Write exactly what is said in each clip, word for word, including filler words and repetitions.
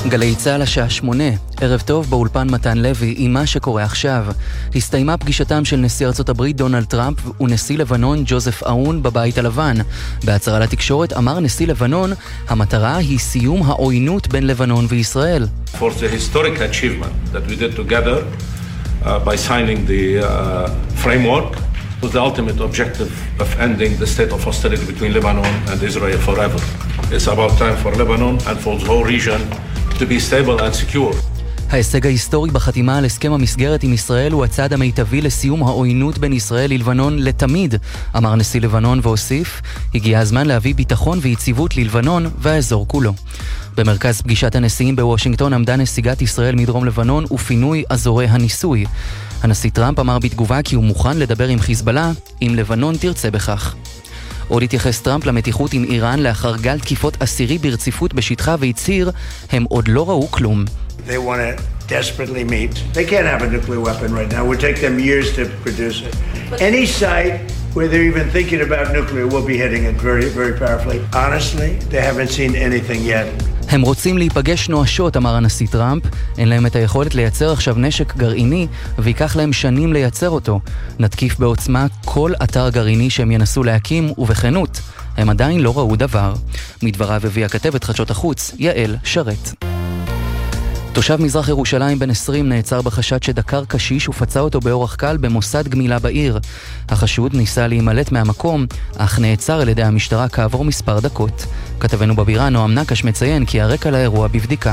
גלי צהל השעה שמונה, ערב טוב באולפן מתן לוי עם מה שקורה עכשיו. הסתיימה פגישתם של נשיא ארצות הברית דונלד טראמפ ונשיא לבנון ג'וזף אאון בבית הלבן. בהצהרה לתקשורת אמר נשיא לבנון, המטרה היא סיום העוינות בין לבנון וישראל. For the historic achievement that we did together uh, by signing the uh, framework with the ultimate objective of ending the state of hostility between Lebanon and Israel forever. It's about time for Lebanon and for the whole region to be stable and secure. ההישג ההיסטורי בחתימה על הסכם המסגרת עם ישראל הוא הצעד המיטבי לסיום העוינות בין ישראל ללבנון לתמיד, אמר נשיא לבנון והוסיף, הגיע הזמן להביא ביטחון ויציבות ללבנון והאזור כולו. במרכז פגישת הנשיאים בוושינגטון עמדה נסיגת ישראל מדרום לבנון ופינוי אזורי הניסוי. הנשיא טראמפ אמר בתגובה כי הוא מוכן לדבר עם חיזבאללה אם לבנון תרצה בכך. עוד התייחס טראמפ למתיחות עם איראן לאחר גל תקיפות עשירי ברציפות בשטחה והצהיר, הם עוד לא ראו כלום. They want to desperately meet. They can't have a nuclear weapon right now. It would take them years to produce it. Any site where they're even thinking about nuclear will be hitting it very, very powerfully. Honestly, they haven't seen anything yet. הם רוצים להיפגש נואשות, אמר הנשיא טראמפ. אין להם את היכולת לייצר עכשיו נשק גרעיני, ויקח להם שנים לייצר אותו. נתקיף בעוצמה כל אתר גרעיני שהם ינסו להקים, ובכנות, הם עדיין לא ראו דבר. מדבריו הביא הכתבת חדשות החוץ, יעל שרת. תושב מזרח ירושלים בן עשרים נעצר בחשד שדקר קשיש ופצע אותו באורח קל במוסד גמילה בעיר. החשוד ניסה להימלט מהמקום, אך נעצר על ידי המשטרה כעבור מספר דקות. כתבנו בבירה נועם נקש מציין כי הרקע לאירוע בבדיקה.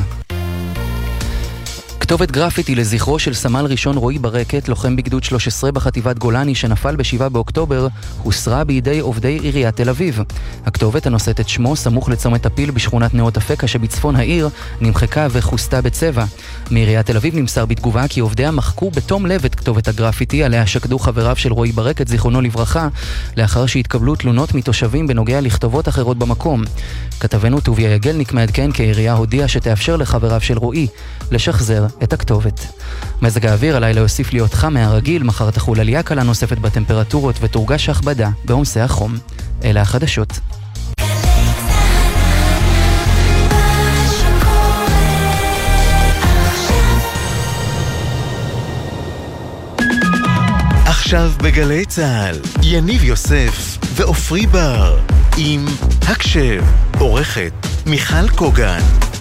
כתובת גרפיטי לזכרו של סמל ראשון רועי ברקת, לוחם בגדוד שלוש עשרה בחטיבת גולני שנפל בשבעה באוקטובר, הוסרה בידי עובדי עיריית תל אביב. הכתובת הנושאת את שמו סמוך לצומת הפיל בשכונת נאות אפקה שבצפון העיר נמחקה וחוסתה בצבע. מעיריית תל אביב נמסר בתגובה כי עובדיה מחקו בתום לב את כתובת הגרפיטי עליה שקדו חבריו של רועי ברקת זיכרונו לברכה, לאחר שהתקבלו תלונות מתושבים בנוגע לכתובות אחרות במקום. כתבנו טוביה יגלניק מעדכן כי העירייה הודיעה שתאפשר לחבריו של רועי לשחזר את הכתובת. מזג האוויר הלילה יוסיף להיות חם מהרגיל, מחר תחול עלייה קלה נוספת בטמפרטורות ותורגש הכבדה בעומסי החום. אלה החדשות. עכשיו בגלי צהל, יניב יוסף ואופרי בר עם הקשב, עורכת מיכל קוגן.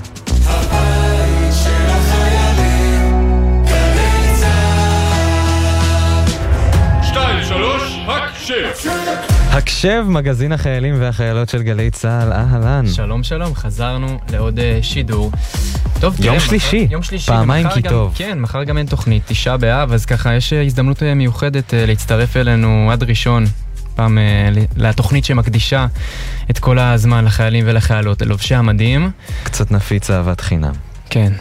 הקשב, מגזין החיילים והחיילות של גלי צהל, אהלן. שלום שלום, חזרנו לעוד uh, שידור. טוב, יום תראה, שלישי, מחר, יום שלישי, פעמיים כי גם, טוב. כן, מחר גם אין תוכנית, תשעה באב, אז ככה יש הזדמנות מיוחדת uh, להצטרף אלינו עד ראשון, פעם uh, לתוכנית שמקדישה את כל הזמן לחיילים ולחיילות, ללובשי המדים. קצת נפיץ אהבת חינם. כן.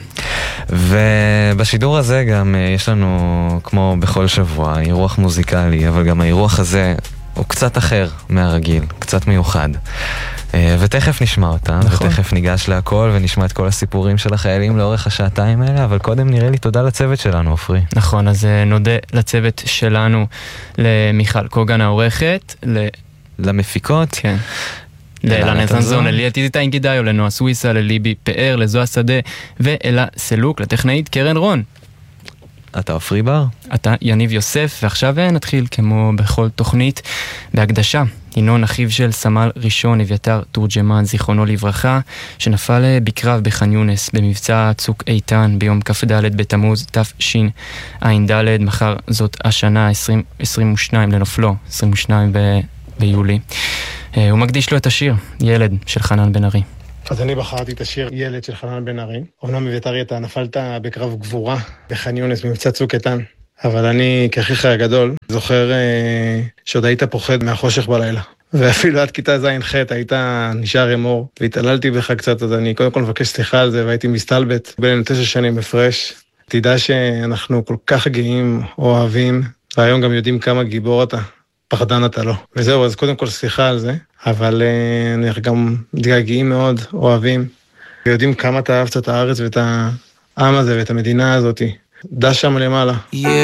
ובשידור הזה גם יש לנו, כמו בכל שבוע, אירוח מוזיקלי, אבל גם האירוח הזה הוא קצת אחר מהרגיל, קצת מיוחד. ותכף נשמע אותם, נכון. ותכף ניגש להכל ונשמע את כל הסיפורים של החיילים לאורך השעתיים האלה, אבל קודם נראה לי תודה לצוות שלנו, אופרי. נכון, אז נודה לצוות שלנו, למיכל קוגן העורכת, ל... למפיקות. כן. לאלנה זנזון, לליאת איזיטיין גידיו, לנועה סוויסה, לליבי פאר, לזוהה שדה ואלה סלוק, לטכנאית קרן רון. אתה אופרי בר? אתה יניב יוסף, ועכשיו נתחיל כמו בכל תוכנית בהקדשה. ינון אחיו של סמל ראשון אביתר תורג'מן, זיכרונו לברכה, שנפל בקרב בח'אן יונס במבצע צוק איתן ביום כ"ד בתמוז תשע"ד, מחר זאת השנה עשרים ושניים לנופלו, עשרים ושניים ב- ביולי. הוא מקדיש לו את השיר ילד של חנן בן ארי. אז אני בחרתי את השיר ילד של חנן בן ארי. אומנם אביתר, אתה נפלת בקרב גבורה בח'אן יונס במבצע צוק איתן, אבל אני כאחיך הגדול זוכר אה, שעוד היית פוחד מהחושך בלילה, ואפילו עד כיתה זין ח' היית נשאר עם אור, והתעללתי בך קצת, אז אני קודם כל מבקש סליחה על זה, והייתי מסתלבט בין תשע שנים הפרש. תדע שאנחנו כל כך גאים, אוהבים, והיום גם יודעים כמה גיבור אתה, פחדן אתה לא. וזהו, אז קודם כל סליחה על זה, אבל אה, אנחנו גם מתגעגעים מאוד, אוהבים, ויודעים כמה אתה אהבת את הארץ ואת העם הזה ואת המדינה הזאת. דע שם למעלה.